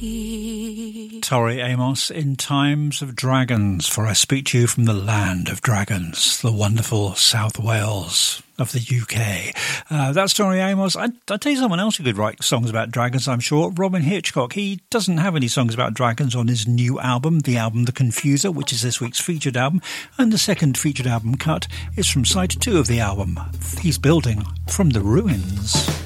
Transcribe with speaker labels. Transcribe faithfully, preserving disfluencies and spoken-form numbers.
Speaker 1: Tori Amos in Times of Dragons, for I speak to you from the land of dragons, the wonderful South Wales of the U K. Uh, that's Tori Amos. I, I'll tell you someone else who could write songs about dragons, I'm sure. Robin Hitchcock. He doesn't have any songs about dragons on his new album, the album The Confuser, which is this week's featured album. And the second featured album cut is from side two of the album, He's Building from the Ruins.